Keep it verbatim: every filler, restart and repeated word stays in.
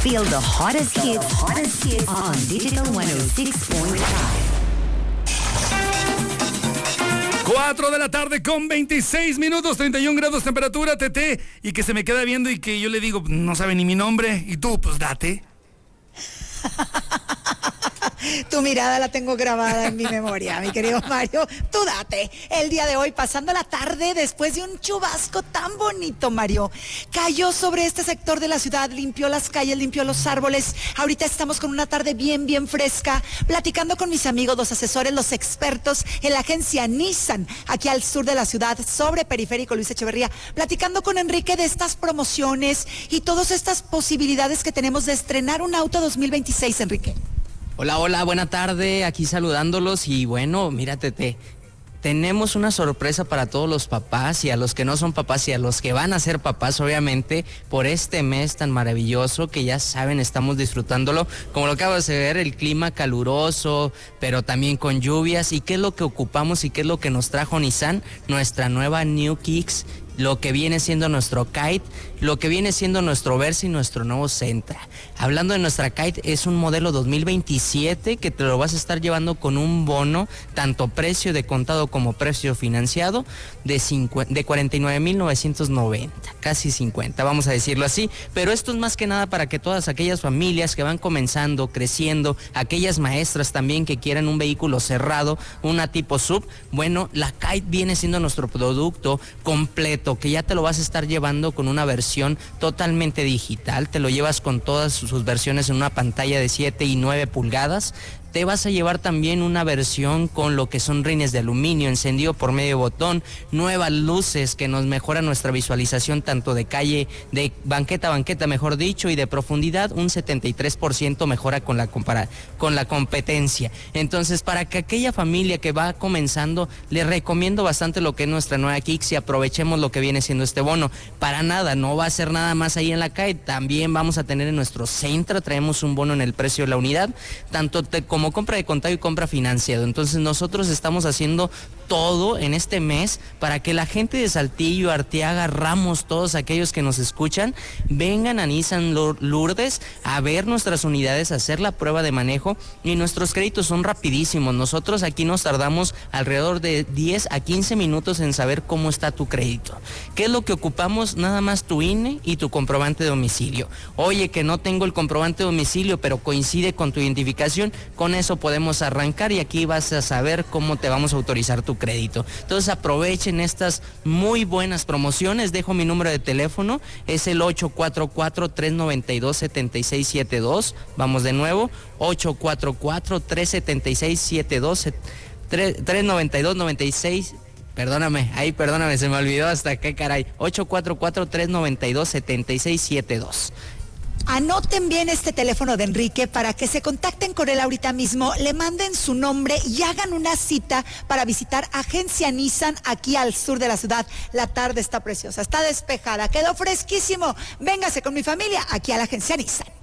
Feel the hottest hits, hottest hits on Digital ciento seis punto cinco. cuatro de la tarde con veintiséis minutos, treinta y un grados temperatura, Tete, y que se me queda viendo y que yo le digo, no sabe ni mi nombre, y tú, pues date. Tu mirada la tengo grabada en mi memoria, mi querido Mario. Tú date. El día de hoy, pasando la tarde, después de un chubasco tan bonito, Mario, cayó sobre este sector de la ciudad, limpió las calles, limpió los árboles. Ahorita estamos con una tarde bien, bien fresca, platicando con mis amigos, los asesores, los expertos en la agencia Nissan, aquí al sur de la ciudad, sobre Periférico Luis Echeverría, platicando con Enrique de estas promociones y todas estas posibilidades que tenemos de estrenar un auto dos mil veintiséis, Enrique. Hola, hola, buena tarde, aquí saludándolos y bueno, mírate, te, tenemos una sorpresa para todos los papás y a los que no son papás y a los que van a ser papás, obviamente, por este mes tan maravilloso que ya saben, estamos disfrutándolo, como lo acabas de ver, el clima caluroso, pero también con lluvias. ¿Y qué es lo que ocupamos y qué es lo que nos trajo Nissan? Nuestra nueva New Kicks, lo que viene siendo nuestro Kite, lo que viene siendo nuestro Versa y nuestro nuevo Sentra. Hablando de nuestra Kite, es un modelo dos mil veintisiete que te lo vas a estar llevando con un bono, tanto precio de contado como precio financiado, de, de cuarenta y nueve mil novecientos noventa, casi cincuenta, vamos a decirlo así. Pero esto es más que nada para que todas aquellas familias que van comenzando, creciendo, aquellas maestras también que quieran un vehículo cerrado, una tipo sub, bueno, la Kite viene siendo nuestro producto completo, que ya te lo vas a estar llevando con una versión totalmente digital, te lo llevas con todas sus versiones en una pantalla de siete y nueve pulgadas. Te vas a llevar también una versión con lo que son rines de aluminio, encendido por medio botón, nuevas luces que nos mejoran nuestra visualización tanto de calle, de banqueta a banqueta, mejor dicho, y de profundidad, un setenta y tres por ciento mejora con la, compara, con la competencia. Entonces, para que aquella familia que va comenzando, les recomiendo bastante lo que es nuestra nueva Kicks y aprovechemos lo que viene siendo este bono. Para nada, no va a ser nada más ahí en la calle, también vamos a tener en nuestro Sentra, traemos un bono en el precio de la unidad, tanto te, como como compra de contado y compra financiado. Entonces nosotros estamos haciendo todo en este mes para que la gente de Saltillo, Arteaga, Ramos, todos aquellos que nos escuchan, vengan a Nissan Lourdes a ver nuestras unidades, a hacer la prueba de manejo, y nuestros créditos son rapidísimos. Nosotros aquí nos tardamos alrededor de diez a quince minutos en saber cómo está tu crédito. ¿Qué es lo que ocupamos? Nada más tu I N E y tu comprobante de domicilio. Oye, que no tengo el comprobante de domicilio, pero coincide con tu identificación, con eso podemos arrancar y aquí vas a saber cómo te vamos a autorizar tu crédito. Entonces aprovechen estas muy buenas promociones. Dejo mi número de teléfono, es el ocho cuatro cuatro, tres nueve dos, siete seis siete dos. Vamos de nuevo, ocho cuatro cuatro, tres siete seis siete dos, tres nueve dos, nueve seis. Perdóname, ahí perdóname, se me olvidó hasta qué caray. ocho cuatro cuatro, tres nueve dos, siete seis siete dos. Anoten bien este teléfono de Enrique para que se contacten con él ahorita mismo, le manden su nombre y hagan una cita para visitar Agencia Nissan aquí al sur de la ciudad. La tarde está preciosa, está despejada, quedó fresquísimo. Véngase con mi familia aquí a la Agencia Nissan.